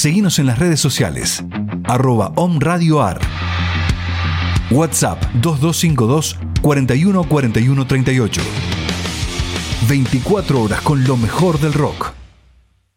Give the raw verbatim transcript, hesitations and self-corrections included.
Seguinos en las redes sociales, arroba omradioar. WhatsApp dos dos cinco dos, cuarenta y uno, cuarenta y uno, treinta y ocho. veinticuatro horas con lo mejor del rock.